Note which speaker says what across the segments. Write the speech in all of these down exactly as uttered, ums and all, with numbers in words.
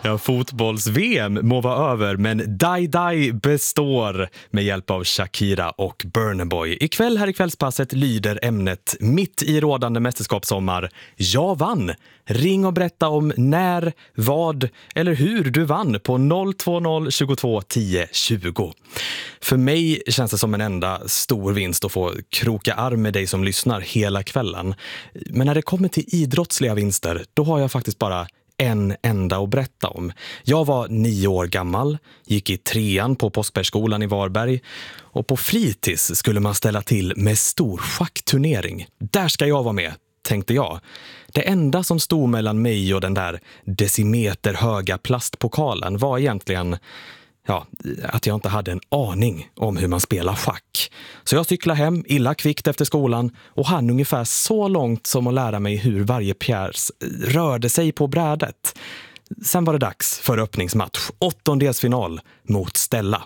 Speaker 1: Ja, fotbolls-V M må vara över, men Die Die består med hjälp av Shakira och Burna Boy. Ikväll här i kvällspasset lyder ämnet mitt i rådande mästerskapssommar. Jag vann! Ring och berätta om när, vad eller hur du vann på noll två noll tjugotvå tio tjugo. För mig känns det som en enda stor vinst att få kroka arm med dig som lyssnar hela kvällen. Men när det kommer till idrottsliga vinster, då har jag faktiskt bara en enda att berätta om. Jag var nio år gammal, gick i trean på Påskbergsskolan i Varberg och på fritids skulle man ställa till med stor schackturnering. Där ska jag vara med, tänkte jag. Det enda som stod mellan mig och den där decimeter höga plastpokalen var egentligen ja, att jag inte hade en aning om hur man spelar schack. Så jag cyklade hem illa kvickt efter skolan och hann ungefär så långt som att lära mig hur varje pjäs rörde sig på brädet. Sen var det dags för öppningsmatch, åttondelsfinal mot Stella.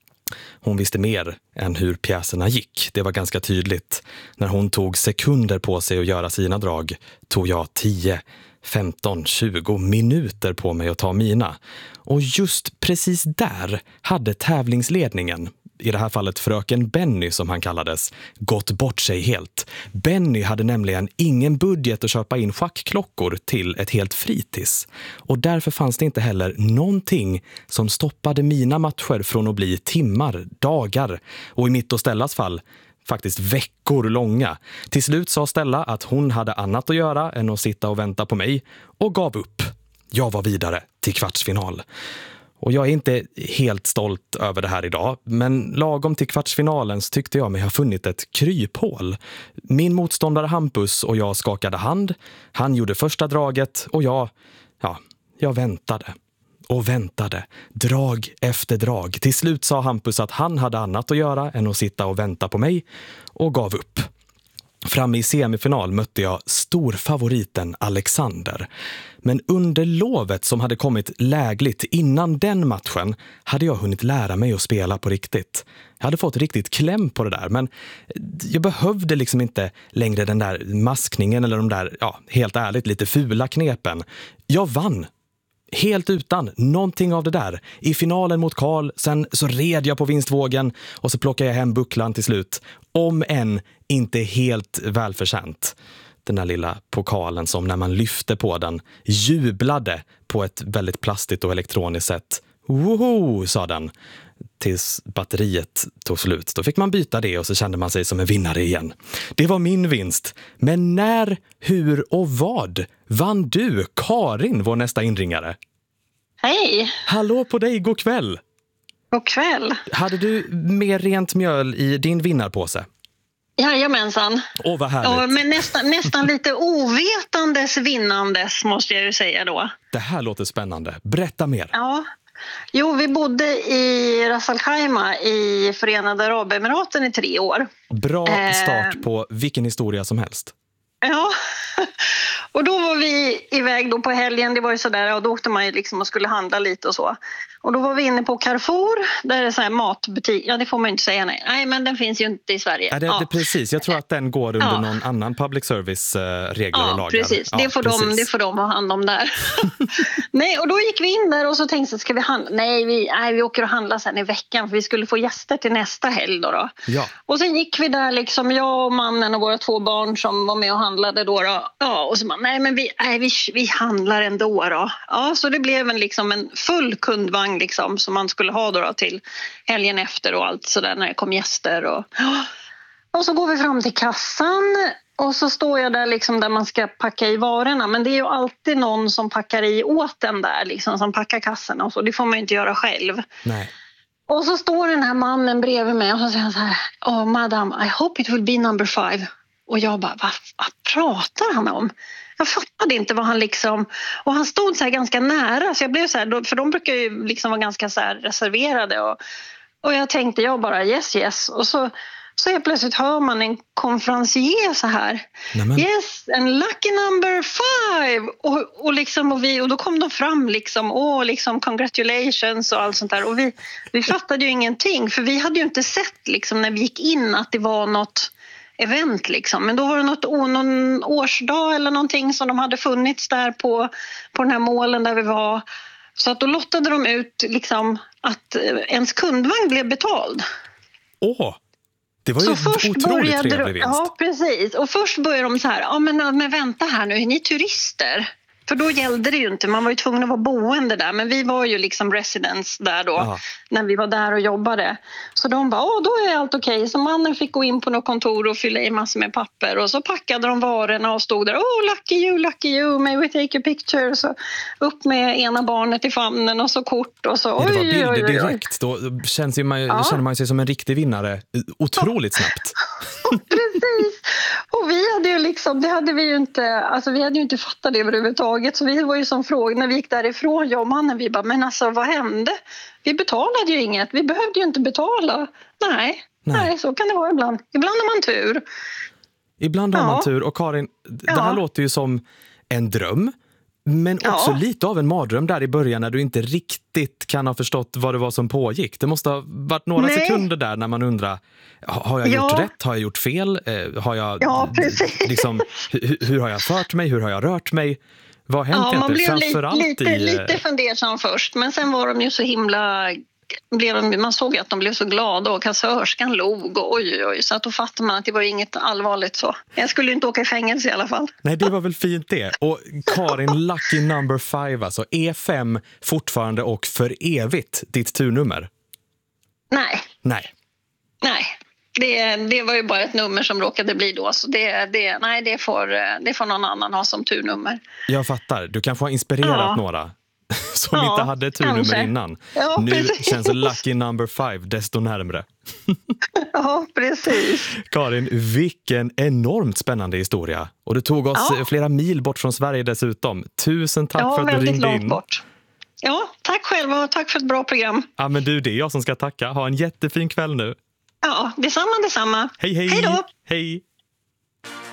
Speaker 1: Hon visste mer än hur pjäserna gick. Det var ganska tydligt. När hon tog sekunder på sig att göra sina drag tog jag tio, femton, tjugo minuter på mig att ta mina. Och just precis där hade tävlingsledningen, i det här fallet fröken Benny som han kallades, gått bort sig helt. Benny hade nämligen ingen budget att köpa in schackklockor till ett helt fritids. Och därför fanns det inte heller någonting som stoppade mina matcher från att bli timmar, dagar och i mitt och Stellas fall faktiskt veckor långa. Till slut sa Stella att hon hade annat att göra än att sitta och vänta på mig och gav upp. Jag var vidare till kvartsfinal. Och jag är inte helt stolt över det här idag, men lagom till kvartsfinalen så tyckte jag mig ha funnit ett kryphål. Min motståndare Hampus och jag skakade hand. Han gjorde första draget och jag, ja, jag väntade. Och väntade, drag efter drag. Till slut sa Hampus att han hade annat att göra än att sitta och vänta på mig och gav upp. Framme i semifinal mötte jag storfavoriten Alexander. Men under lovet som hade kommit lägligt innan den matchen hade jag hunnit lära mig att spela på riktigt. Jag hade fått riktigt kläm på det där, men jag behövde liksom inte längre den där maskningen eller de där, ja, helt ärligt, lite fula knepen. Jag vann. Helt utan någonting av det där. I finalen mot Karl, sen så red jag på vinstvågen och så plockade jag hem bucklan till slut. Om än inte helt välförtjänt. Den där lilla pokalen som när man lyfte på den jublade på ett väldigt plastigt och elektroniskt sätt. Woho, sa den. Tills batteriet tog slut. Då fick man byta det och så kände man sig som en vinnare igen. Det var min vinst. Men när, hur och vad vann du, Karin, vår nästa inringare?
Speaker 2: Hej!
Speaker 1: Hallå på dig, god kväll!
Speaker 2: God kväll!
Speaker 1: Hade du mer rent mjöl i din vinnarpåse?
Speaker 2: Jajamensan.
Speaker 1: Åh, vad härligt.
Speaker 2: Ja, men nästan, nästan lite ovetandes vinnandes måste jag ju säga då.
Speaker 1: Det här låter spännande. Berätta mer.
Speaker 2: Ja. Jo, vi bodde i Ras Al Khaimah i Förenade Arabemiraten i tre år.
Speaker 1: Bra start på vilken historia som helst.
Speaker 2: Ja, och då var vi iväg då på helgen, det var ju sådär, och då åkte man ju liksom och skulle handla lite och så. Och då var vi inne på Carrefour, där är så här matbutik, ja det får man ju inte säga, nej, nej men den finns ju inte i Sverige.
Speaker 1: Ja, det,
Speaker 2: ja.
Speaker 1: det, precis, jag tror att den går under ja. någon annan public service-regler ja, och lagar.
Speaker 2: Precis. Ja, det får precis, de, det får de ha hand om där. Nej, och då gick vi in där och så tänkte vi, ska vi handla? Nej, vi, nej, vi åker och handlar sen i veckan för vi skulle få gäster till nästa helg då. då.
Speaker 1: Ja.
Speaker 2: Och sen gick vi där liksom, jag och mannen och våra två barn som var med och handlade då. då. Ja, och så man, nej men vi, nej, vi, vi handlar ändå då. Ja, så det blev en, liksom en full kundvagn liksom, som man skulle ha då, då till helgen efter och allt sådär när det kom gäster. Och, och så går vi fram till kassan och så står jag där liksom där man ska packa i varorna. Men det är ju alltid någon som packar i åt den där liksom, som packar kassorna och så. Det får man ju inte göra själv.
Speaker 1: Nej.
Speaker 2: Och så står den här mannen bredvid mig och så säger han så här: oh madam, I hope it will be number five. Och jag bara, vad, vad pratar han om? Jag fattade inte vad han liksom... Och han stod så här ganska nära. Så jag blev så här, för de brukar ju liksom vara ganska så här reserverade. Och, och jag tänkte, jag bara yes, yes. Och så, så helt plötsligt hör man en konferencier så här. Nämen. Yes, and lucky number five. Och, och, liksom, och, vi, och då kom de fram liksom, åh, liksom congratulations och allt sånt där. Och vi, vi fattade ju ingenting. För vi hade ju inte sett liksom, när vi gick in att det var något event liksom. Men då var det något, någon årsdag eller någonting som de hade funnits där på, på den här målen där vi var. Så att då lottade de ut liksom att ens kundvagn blev betald.
Speaker 1: Åh, det var ju en otroligt trevlig vinst.
Speaker 2: Ja, precis. Och först började de så här, ja men, men vänta här nu, är ni turister? För då gällde det ju inte, man var ju tvungen att vara boende där. Men vi var ju liksom residents där då, aha, när vi var där och jobbade. Så de bara, åh då är allt okej. Okay. Så mannen fick gå in på något kontor och fylla i massor med papper. Och så packade de varorna och stod där, åh lucky you, lucky you, may we take a picture. Så upp med ena barnet i famnen och så kort och så.
Speaker 1: Ja, det var bilder direkt, då känns ju man, ja. känner man sig som en riktig vinnare otroligt snabbt.
Speaker 2: Precis. Och vi hade ju liksom, det hade vi ju inte, alltså vi hade ju inte fattat det överhuvudtaget. Så vi var ju som fråga, när vi gick därifrån, jag och mannen, vi bara, men alltså vad hände? Vi betalade ju inget, vi behövde ju inte betala. Nej, nej, nej så kan det vara ibland. Ibland har man tur.
Speaker 1: Ibland har ja. man tur. Och Karin, det här ja. låter ju som en dröm. Men också ja. lite av en mardröm där i början när du inte riktigt kan ha förstått vad det var som pågick. Det måste ha varit några Nej. sekunder där när man undrar, har jag gjort ja. rätt? Har jag gjort fel? Eh, har jag,
Speaker 2: ja, precis.
Speaker 1: Liksom, hur, hur har jag fört mig? Hur har jag rört mig? Vad har hänt?
Speaker 2: Ja, man blev
Speaker 1: Framförallt
Speaker 2: lite,
Speaker 1: i...
Speaker 2: lite fundersam först. Men sen var de ju så himla... Blev, man såg att de blev så glada och kassörskan log och oj, oj, så att då fattade man att det var inget allvarligt så. Jag skulle inte åka i fängelse i alla fall.
Speaker 1: Nej, det var väl fint det. Och Karin, lucky number five alltså. E fem fortfarande och för evigt ditt turnummer?
Speaker 2: Nej.
Speaker 1: Nej.
Speaker 2: Nej. Det, det var ju bara ett nummer som råkade bli då. Så det, det, nej, det får, det får någon annan ha som turnummer.
Speaker 1: Jag fattar. Du kanske har inspirerat ja. några som ja, inte hade turnummer kanske. innan.
Speaker 2: Ja,
Speaker 1: nu
Speaker 2: precis.
Speaker 1: Känns lucky number five desto närmare.
Speaker 2: Ja, precis.
Speaker 1: Karin, vilken enormt spännande historia. Och du tog oss ja. flera mil bort från Sverige dessutom. Tusen tack
Speaker 2: ja,
Speaker 1: för att du ringde in.
Speaker 2: Bort. Ja, tack själv och tack för ett bra program.
Speaker 1: Ja, men du, det är jag som ska tacka. Ha en jättefin kväll nu.
Speaker 2: Ja, detsamma, detsamma.
Speaker 1: Hej, hej.
Speaker 2: Hej då.
Speaker 1: Hej.